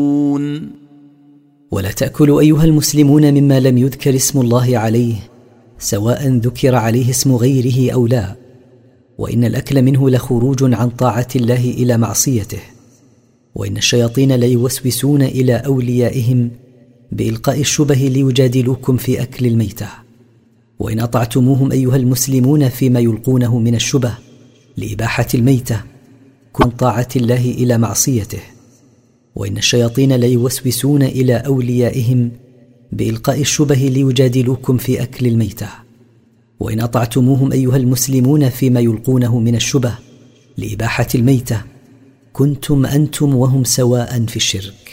ولا تأكلوا أيها المسلمون مما لم يذكر اسم الله عليه، سواء ذكر عليه اسم غيره أو لا، وإن الأكل منه لخروج عن طاعة الله إلى معصيته، وإن الشياطين ليوسوسون إلى أوليائهم بإلقاء الشبه ليجادلوكم في أكل الميتة. وإن أطعتموهم أيها المسلمون فيما يلقونه من الشبه لإباحة الميتة كن طاعة الله إلى معصيته، وإن الشياطين ليوسوسون إلى أوليائهم بإلقاء الشبه ليجادلوكم في أكل الميتة. وإن أطعتموهم أيها المسلمون فيما يلقونه من الشبه لإباحة الميتة كنتم أنتم وهم سواء في الشرك.